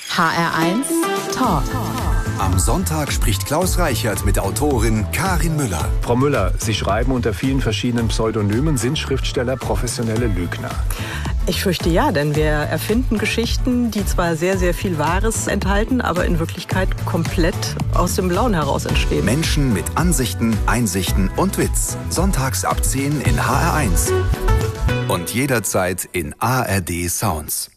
HR1 Talk. Am Sonntag spricht Klaus Reichert mit Autorin Karin Müller. Frau Müller, Sie schreiben unter vielen verschiedenen Pseudonymen, sind Schriftsteller professionelle Lügner? Ich fürchte ja, denn wir erfinden Geschichten, die zwar sehr, sehr viel Wahres enthalten, aber in Wirklichkeit komplett aus dem Blauen heraus entstehen. Menschen mit Ansichten, Einsichten und Witz. Sonntags ab 10 in HR1. Und jederzeit in ARD Sounds.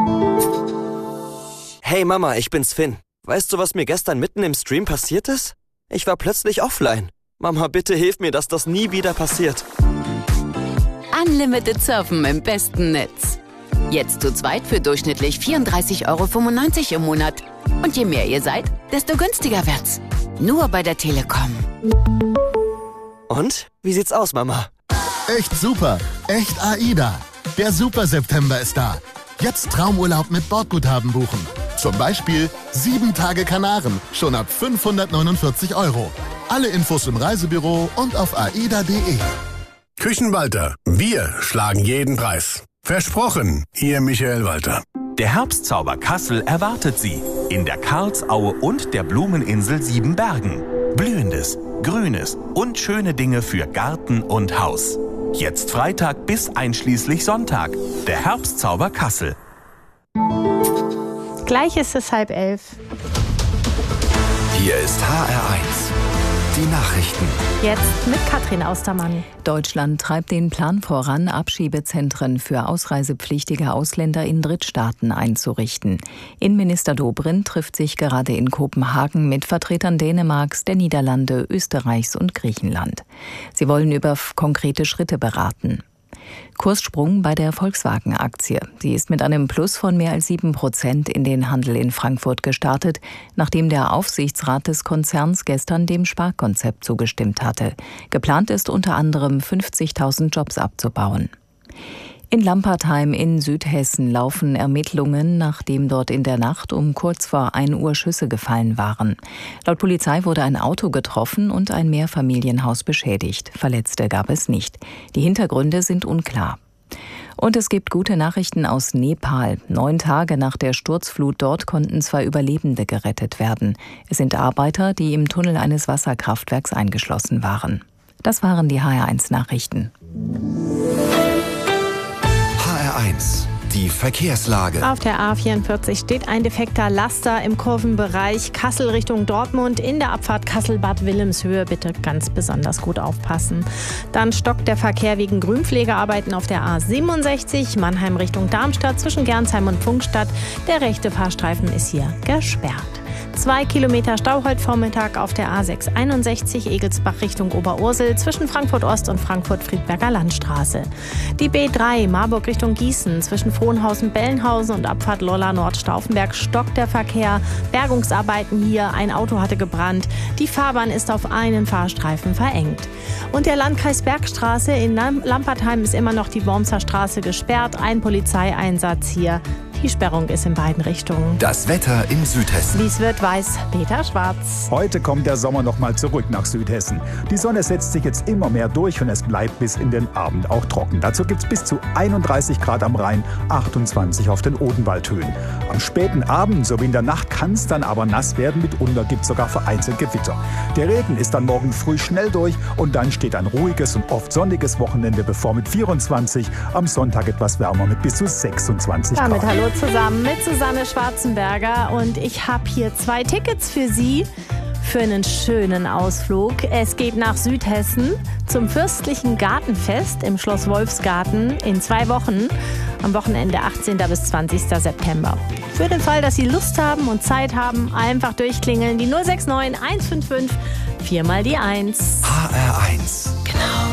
Hey Mama, ich bin's Finn. Weißt du, was mir gestern mitten im Stream passiert ist? Ich war plötzlich offline. Mama, bitte hilf mir, dass das nie wieder passiert. Unlimited Surfen im besten Netz. Jetzt zu zweit für durchschnittlich 34,95 € im Monat. Und je mehr ihr seid, desto günstiger wird's. Nur bei der Telekom. Und? Wie sieht's aus, Mama? Echt super. Echt AIDA. Der Super September ist da. Jetzt Traumurlaub mit Bordguthaben buchen. Zum Beispiel 7 Tage Kanaren, schon ab 549 €. Alle Infos im Reisebüro und auf aida.de. Küchenwalter, wir schlagen jeden Preis. Versprochen, Ihr Michael Walter. Der Herbstzauber Kassel erwartet Sie in der Karlsaue und der Blumeninsel Siebenbergen. Blühendes, Grünes und schöne Dinge für Garten und Haus. Jetzt Freitag bis einschließlich Sonntag. Der Herbstzauber Kassel. Gleich ist es 10:30. Hier ist HR1. Die Nachrichten. Jetzt mit Katrin Austermann. Deutschland treibt den Plan voran, Abschiebezentren für ausreisepflichtige Ausländer in Drittstaaten einzurichten. Innenminister Dobrindt trifft sich gerade in Kopenhagen mit Vertretern Dänemarks, der Niederlande, Österreichs und Griechenland. Sie wollen über konkrete Schritte beraten. Kurssprung bei der Volkswagen-Aktie. Sie ist mit einem Plus von mehr als 7% in den Handel in Frankfurt gestartet, nachdem der Aufsichtsrat des Konzerns gestern dem Sparkonzept zugestimmt hatte. Geplant ist unter anderem 50.000 Jobs abzubauen. In Lampertheim in Südhessen laufen Ermittlungen, nachdem dort in der Nacht um kurz vor 1 Uhr Schüsse gefallen waren. Laut Polizei wurde ein Auto getroffen und ein Mehrfamilienhaus beschädigt. Verletzte gab es nicht. Die Hintergründe sind unklar. Und es gibt gute Nachrichten aus Nepal. 9 Tage nach der Sturzflut dort konnten 2 Überlebende gerettet werden. Es sind Arbeiter, die im Tunnel eines Wasserkraftwerks eingeschlossen waren. Das waren die HR1 Nachrichten. HR1. Die Verkehrslage. Auf der A44 steht ein defekter Laster im Kurvenbereich Kassel Richtung Dortmund. In der Abfahrt Kassel-Bad Wilhelmshöhe bitte ganz besonders gut aufpassen. Dann stockt der Verkehr wegen Grünpflegearbeiten auf der A67 Mannheim Richtung Darmstadt zwischen Gernsheim und Pfungstadt. Der rechte Fahrstreifen ist hier gesperrt. 2 Kilometer Stau heute Vormittag auf der A661 Egelsbach Richtung Oberursel zwischen Frankfurt Ost und Frankfurt-Friedberger Landstraße. Die B3 Marburg Richtung Gießen zwischen Frohnhausen-Bellenhausen und Abfahrt Lolla-Nord-Stauffenberg stockt der Verkehr. Bergungsarbeiten hier, ein Auto hatte gebrannt. Die Fahrbahn ist auf einen Fahrstreifen verengt. Und der Landkreis Bergstraße in Lampertheim ist immer noch die Wormser Straße gesperrt. Ein Polizeieinsatz hier. Die Sperrung ist in beiden Richtungen. Das Wetter in Südhessen. Wie es wird, weiß Peter Schwarz. Heute kommt der Sommer noch mal zurück nach Südhessen. Die Sonne setzt sich jetzt immer mehr durch und es bleibt bis in den Abend auch trocken. Dazu gibt es bis zu 31 Grad am Rhein, 28 auf den Odenwaldhöhen. Am späten Abend sowie in der Nacht kann es dann aber nass werden. Mitunter gibt es sogar vereinzelt Gewitter. Der Regen ist dann morgen früh schnell durch und dann steht ein ruhiges und oft sonniges Wochenende bevor mit 24, am Sonntag etwas wärmer mit bis zu 26 Grad. Damit hallo zusammen mit Susanne Schwarzenberger und ich habe hier 2 Tickets für Sie für einen schönen Ausflug. Es geht nach Südhessen zum Fürstlichen Gartenfest im Schloss Wolfsgarten in 2 Wochen, am Wochenende 18. bis 20. September. Für den Fall, dass Sie Lust haben und Zeit haben, einfach durchklingeln, die 069 155 4 mal die 1. HR1. Genau.